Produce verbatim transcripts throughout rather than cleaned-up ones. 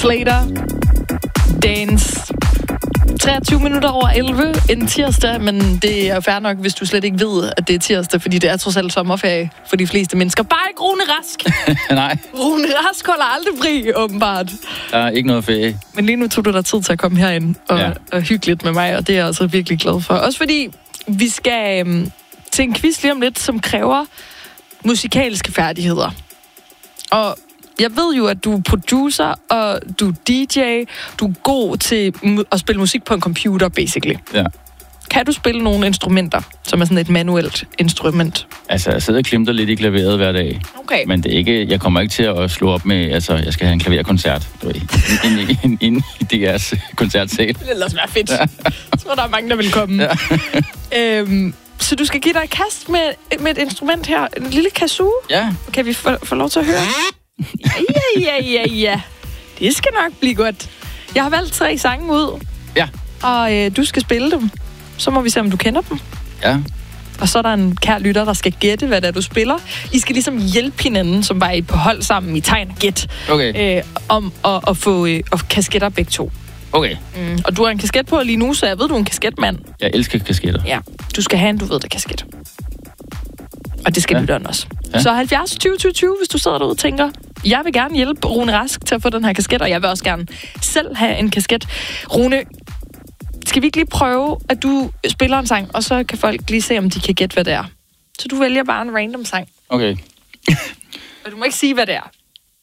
Slater. Dance. treogtyve minutter over elleve en tirsdag, men det er fair nok, hvis du slet ikke ved, at det er tirsdag, fordi det er trods alt sommerferie for de fleste mennesker. Bare ikke Rune Rask. Nej. Rune Rask holder aldrig fri, åbenbart. Der er ikke noget ferie. Men lige nu tog du dig tid til at komme herind og, ja. og hygge lidt med mig, og det er jeg altså virkelig glad for. Også fordi vi skal øhm, til en quiz lige om lidt, som kræver musikalske færdigheder. Og jeg ved jo, at du er producer, og du er D J, du er god til at spille musik på en computer, basically. Ja. Kan du spille nogle instrumenter, som er sådan et manuelt instrument? Altså, jeg sidder og klimter lidt i klaveret hver dag. Okay. Men det er ikke, jeg kommer ikke til at slå op med, altså, jeg skal have en klaverkoncert, du ved, ind, ind, ind, ind i D R's koncertsal. Det vil ellers være fedt. Ja. Jeg tror, der er mange, der vil komme. Ja. øhm, så du skal give dig et kast med, med et instrument her. En lille kazoo. Ja. Kan vi få, få lov til at høre? Ja, ja, ja, ja, ja. Det skal nok blive godt. Jeg har valgt tre sange ud. Ja. Og øh, du skal spille dem. Så må vi se, om du kender dem. Ja. Og så er der en kær lytter, der skal gætte, hvad det er, du spiller. I skal ligesom hjælpe hinanden, som var I på hold sammen i tegn og gæt. Okay. Øh, om at, at få øh, at kasketter begge to. Okay. Mm. Og du har en kasket på lige nu, så jeg ved, du er en kasketmand. Jeg elsker kasketter. Ja. Du skal have en, du ved, der kasket. Og det skal ja. lytteren også. Ja. Så halvfjerds tyve tyve tyve, hvis du sidder derude og tænker, jeg vil gerne hjælpe Rune Rask til at få den her kasket, og jeg vil også gerne selv have en kasket. Rune, skal vi ikke lige prøve, at du spiller en sang, og så kan folk lige se, om de kan gætte, hvad det er. Så du vælger bare en random sang. Okay. Og du må ikke sige, hvad det er.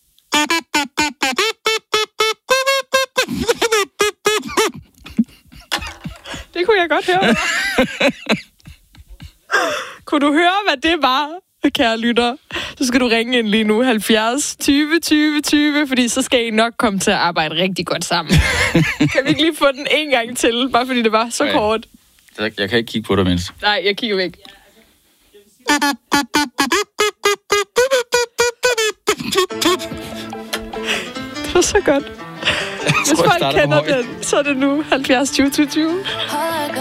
Det kunne jeg godt høre. Kunne du høre, hvad det var, kære lytter? Så skal du ringe ind lige nu, halvfjerds tyve tyve tyve, fordi så skal I nok komme til at arbejde rigtig godt sammen. Kan vi ikke lige få den en gang til, bare fordi det var så okay. kort? Jeg kan ikke kigge på dig, mens. Nej, jeg kigger væk. Det var så godt. Hvis folk kender den, så er det nu halvfjerds tyve tyve tyve.